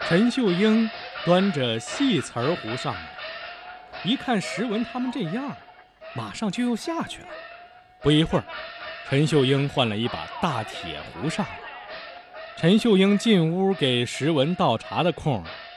陈秀英端着细瓷儿壶上来，一看石文他们这样，马上就又下去了。不一会儿，陈秀英换了一把大铁壶上来。陈秀英进屋给石文倒茶的空，